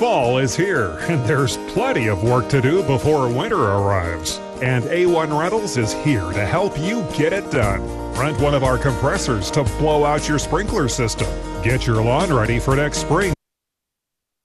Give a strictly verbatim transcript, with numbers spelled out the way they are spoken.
Fall is here, and there's plenty of work to do before winter arrives. And A one Rentals is here to help you get it done. Rent one of our compressors to blow out your sprinkler system. Get your lawn ready for next spring.